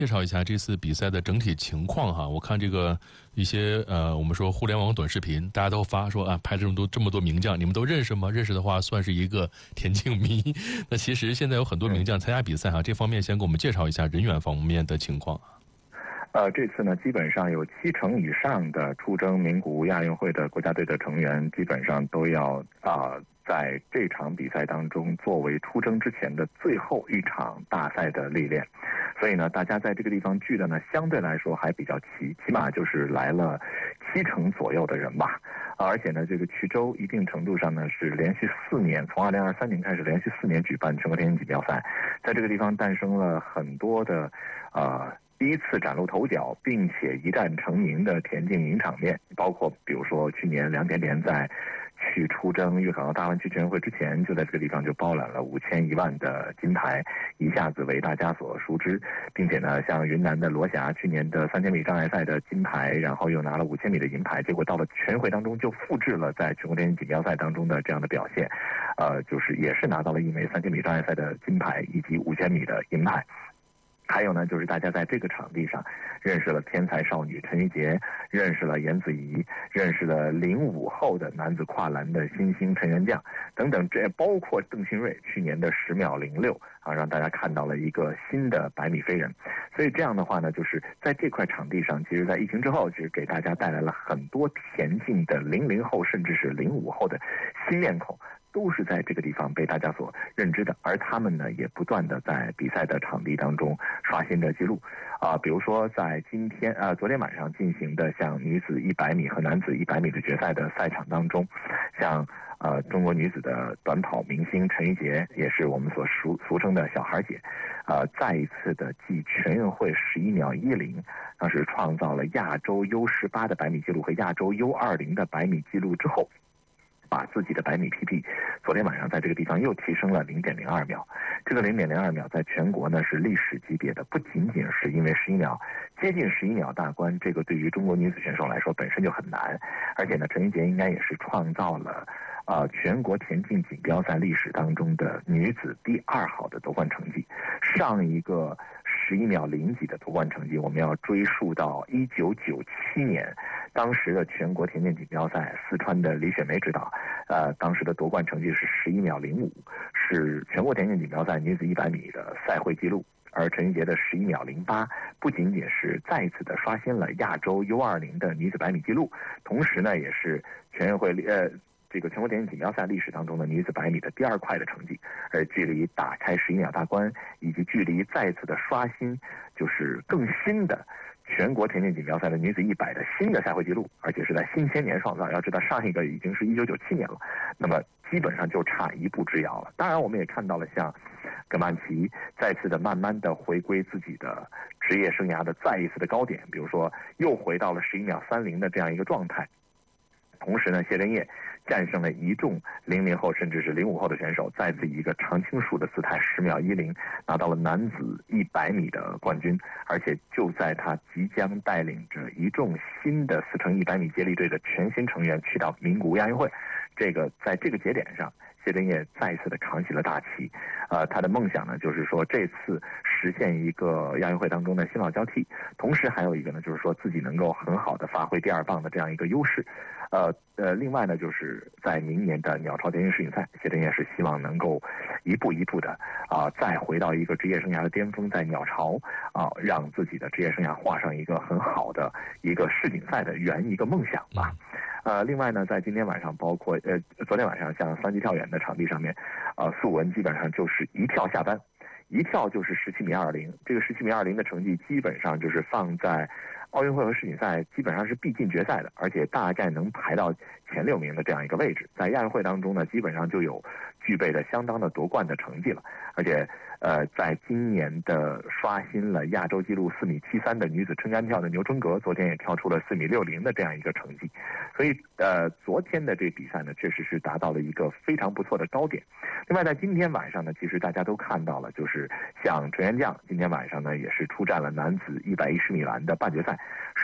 介绍一下这次比赛的整体情况哈。我看这个一些我们说互联网短视频，大家都发说啊，拍这么多名将，你们都认识吗？认识的话算是一个田径迷。那其实现在有很多名将参加比赛哈，这方面先给我们介绍一下人员方面的情况。 这次呢，基本上有70%以上的出征名古屋亚运会的国家队的成员，基本上都要在这场比赛当中作为出征之前的最后一场大赛的历练。所以呢，大家在这个地方聚的呢，相对来说还比较齐，起码就是来了70%左右的人吧。而且呢，这个衢州一定程度上呢是连续4年，从2023年开始连续4年举办全国田径锦标赛，在这个地方诞生了很多的第一次崭露头角并且一战成名的田径名场面，包括比如说去年梁甜甜在去出征粤港澳大湾区全运会之前，就在这个地方就包揽了5000、1万的金牌，一下子为大家所熟知。并且呢，像云南的罗霞去年的3000米障碍赛的金牌，然后又拿了5000米的银牌，结果到了全运会当中就复制了在全国田径锦标赛当中的这样的表现，就是也是拿到了一枚3000米障碍赛的金牌以及5000米的银牌。还有呢，就是大家在这个场地上认识了天才少女陈玉洁，认识了严子怡，认识了05后的男子跨栏的新星陈元将等等，这包括邓新瑞去年的10秒06让大家看到了一个新的100米飞人。所以这样的话呢，就是在这块场地上，其实在疫情之后，其实给大家带来了很多田径的00后甚至是05后的新面孔，都是在这个地方被大家所认知的，而他们呢也不断的在比赛的场地当中刷新着记录比如说在昨天晚上进行的像女子100米和男子100米的决赛的赛场当中，像中国女子的短跑明星陈玉洁，也是我们所俗称的小孩姐，再一次的继全运会11秒10，当时创造了亚洲 U18 的100米记录和亚洲 U20 的100米记录之后，把自己的100米 PP 昨天晚上在这个地方又提升了0.02秒，这个0.02秒在全国呢是历史级别的，不仅仅是因为接近11秒大关，这个对于中国女子选手来说本身就很难，而且呢，陈玉洁应该也是创造了全国田径锦标赛历史当中的女子第2好的夺冠成绩。上一个11秒0几的夺冠成绩，我们要追溯到1997年，当时的全国田径锦标赛，四川的李雪梅指导，当时的夺冠成绩是11秒05，是全国田径锦标赛女子100米的赛会纪录。而陈玉洁的11秒08，不仅仅是再一次的刷新了亚洲 U20 的女子100米纪录，同时呢，也是全运会这个全国田径锦标赛历史当中的女子100米的第2快的成绩，而距离打开11秒大关，以及距离再次的刷新，就是更新的全国田径锦标赛的女子100的新的赛会纪录，而且是在新千年创造。要知道上一个已经是1997年了，那么基本上就差1步之遥了。当然，我们也看到了像葛曼棋再次的慢慢的回归自己的职业生涯的再一次的高点，比如说又回到了11秒30的这样一个状态。同时呢，谢震业战胜了一众00后甚至是05后的选手，再次以一个常青树的姿态10秒10拿到了男子100米的冠军，而且就在他即将带领着一众新的4乘100米接力队的全新成员去到名古屋亚运会，在这个节点上，谢震业再次的扛起了大旗。他的梦想呢，就是说这次实现一个亚运会当中的新老交替，同时还有一个呢，就是说自己能够很好的发挥第2棒的这样一个优势。另外呢，就是在明年的鸟巢田径世锦赛，谢震业是希望能够一步一步的再回到一个职业生涯的巅峰，在鸟巢让自己的职业生涯画上一个很好的一个世锦赛的一个梦想吧。另外呢，在今天晚上，包括昨天晚上，像3级跳远的场地上面，素文基本上就是一跳下班，一跳就是17米20，这个17米20的成绩基本上就是放在奥运会和世锦赛基本上是必进决赛的，而且大概能排到前6名的这样一个位置。在亚运会当中呢，基本上就有具备了相当的夺冠的成绩了，而且在今年的刷新了亚洲纪录4米73的女子撑杆跳的牛春格，昨天也跳出了4米60的这样一个成绩。所以昨天的这比赛呢，确实是达到了一个非常不错的高点。另外在今天晚上呢，其实大家都看到了，就是像陈元将今天晚上呢也是出战了男子110米栏的半决赛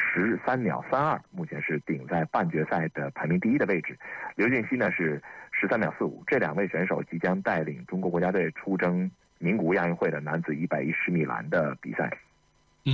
，13秒32，目前是顶在半决赛的排名第1的位置。刘俊熙呢是13秒45，这2位选手即将带领中国国家队出征名古屋亚运会的男子110米栏的比赛。